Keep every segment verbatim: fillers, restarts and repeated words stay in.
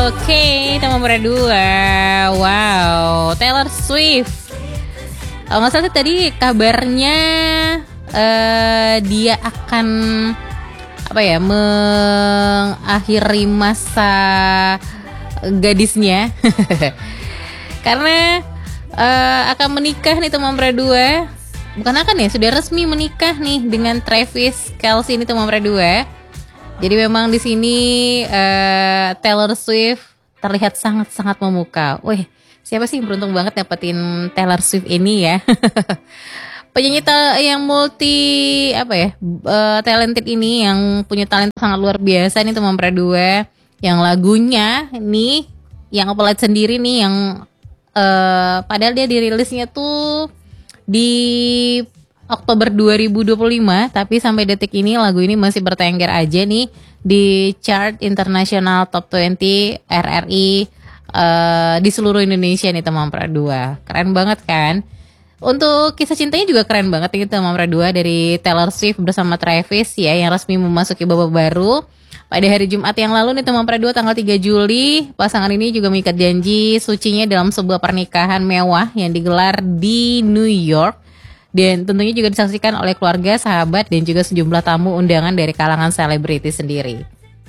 Oke, kita nomor dua. Wow, Taylor Swift. Kalau nggak salah tadi kabarnya uh, dia akan apa ya mengakhiri masa gadisnya karena uh, akan menikah nih teman dua. Bukan akan ya, sudah resmi menikah nih dengan Travis Kelce ini teman dua. Jadi memang di sini uh, Taylor Swift terlihat sangat-sangat memukau. Wih, siapa sih yang beruntung banget dapetin Taylor Swift ini ya? Penyanyi ta- yang multi apa ya uh, talented ini, yang punya talenta sangat luar biasa nih teman dua. Yang lagunya nih, yang upload sendiri nih, yang uh, padahal dia dirilisnya tuh di Oktober dua ribu dua puluh lima, tapi sampai detik ini lagu ini masih bertengger aja nih di chart internasional top dua puluh R R I uh, di seluruh Indonesia nih teman dua. Keren banget kan? Untuk kisah cintanya juga keren banget nih teman dua dari Taylor Swift bersama Travis ya, yang resmi memasuki babak baru. Pada hari Jumat yang lalu nih teman dua tanggal tiga Juli, pasangan ini juga mengikat janji sucinya dalam sebuah pernikahan mewah yang digelar di New York. Dan tentunya juga disaksikan oleh keluarga, sahabat, dan juga sejumlah tamu undangan dari kalangan selebriti sendiri.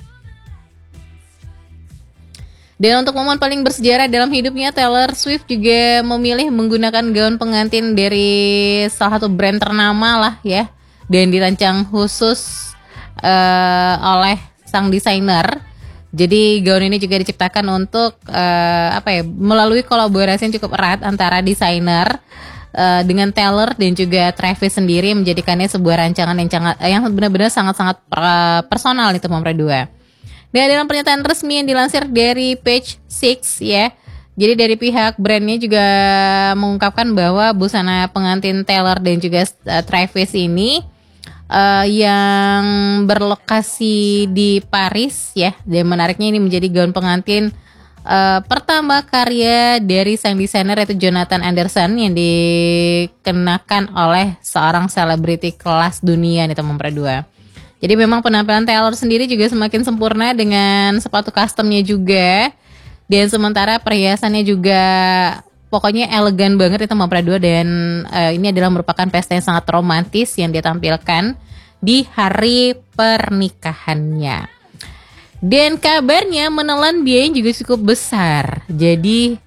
Dan untuk momen paling bersejarah dalam hidupnya, Taylor Swift juga memilih menggunakan gaun pengantin dari salah satu brand ternama lah ya. Dan dirancang khusus uh, oleh sang desainer. Jadi gaun ini juga diciptakan untuk uh, apa ya, melalui kolaborasi yang cukup erat antara desainer Uh, dengan Taylor dan juga Travis sendiri, menjadikannya sebuah rancangan yang sangat, yang benar-benar sangat-sangat uh, personal nih teman dua. Dan dalam pernyataan resmi yang dilansir dari Page Six ya, jadi dari pihak brandnya juga mengungkapkan bahwa busana pengantin Taylor dan juga uh, Travis ini uh, yang berlokasi di Paris ya, dan menariknya ini menjadi gaun pengantin Uh, pertama karya dari sang desainer yaitu Jonathan Anderson yang dikenakan oleh seorang selebriti kelas dunia nih teman dua. Jadi memang penampilan Taylor sendiri juga semakin sempurna dengan sepatu customnya juga, dan sementara perhiasannya juga pokoknya elegan banget nih teman dua. Dan uh, ini adalah merupakan pesta yang sangat romantis yang dia tampilkan di hari pernikahannya. Dan kabarnya menelan biaya juga cukup besar. Jadi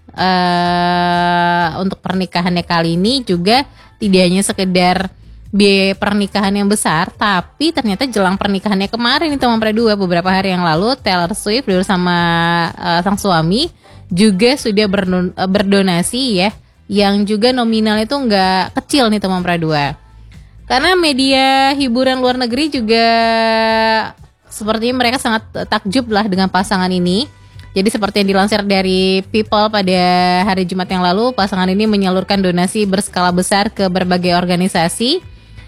uh, untuk pernikahannya kali ini juga tidak hanya sekedar biaya pernikahan yang besar, tapi ternyata jelang pernikahannya kemarin nih teman dua, beberapa hari yang lalu, Taylor Swift bersama uh, sang suami juga sudah berdon- berdonasi ya, yang juga nominal itu nggak kecil nih teman dua. Karena media hiburan luar negeri juga sepertinya mereka sangat takjub lah dengan pasangan ini. Jadi seperti yang dilansir dari People pada hari Jumat yang lalu, pasangan ini menyalurkan donasi berskala besar ke berbagai organisasi.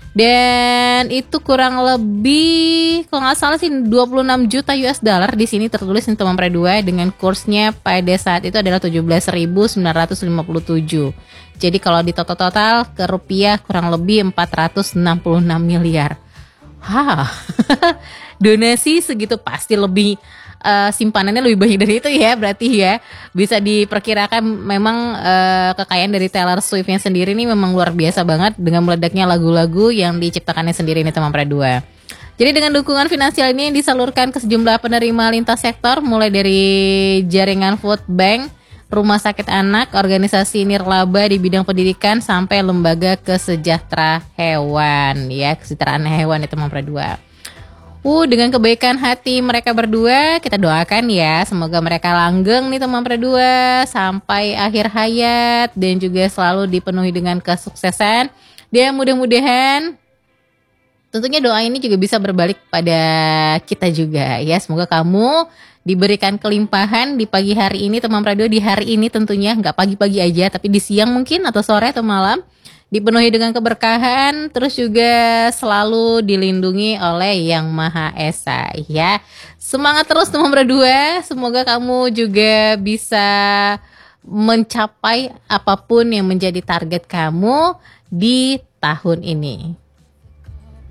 Dan itu kurang lebih, kalau nggak salah sih dua puluh enam juta U S dollar di sini tertulis nih teman dua, dengan kursnya pada saat itu adalah tujuh belas ribu sembilan ratus lima puluh tujuh. Jadi kalau di total-total ke rupiah kurang lebih empat ratus enam puluh enam miliar. Hah, donasi segitu pasti lebih uh, simpanannya lebih banyak dari itu ya, berarti ya bisa diperkirakan memang uh, kekayaan dari Taylor Swift-nya sendiri ini memang luar biasa banget dengan meledaknya lagu-lagu yang diciptakannya sendiri nih teman dua. Jadi dengan dukungan finansial ini yang disalurkan ke sejumlah penerima lintas sektor, mulai dari jaringan food bank, rumah sakit anak, organisasi nirlaba di bidang pendidikan, sampai lembaga kesejahteraan hewan ya, kesejahteraan hewan itu teman dua. Uh, dengan kebaikan hati mereka berdua, kita doakan ya, semoga mereka langgeng nih teman dua sampai akhir hayat dan juga selalu dipenuhi dengan kesuksesan. Dan mudah-mudahan tentunya doa ini juga bisa berbalik pada kita juga ya. Semoga kamu diberikan kelimpahan di pagi hari ini teman dua, di hari ini tentunya, nggak pagi-pagi aja tapi di siang mungkin atau sore atau malam, dipenuhi dengan keberkahan, terus juga selalu dilindungi oleh Yang Maha Esa ya. Semangat terus teman dua, semoga kamu juga bisa mencapai apapun yang menjadi target kamu di tahun ini.